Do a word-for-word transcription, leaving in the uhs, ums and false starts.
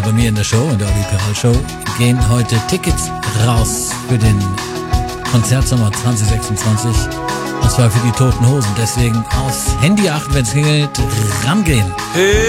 Bei mir in der Show, in der Olli Peral Show, gehen heute Tickets raus für den Konzertsommer zwanzig sechsundzwanzig. Und zwar für die Toten Hosen. Deswegen aufs Handy achten, wenn es klingelt, rangehen. Hey.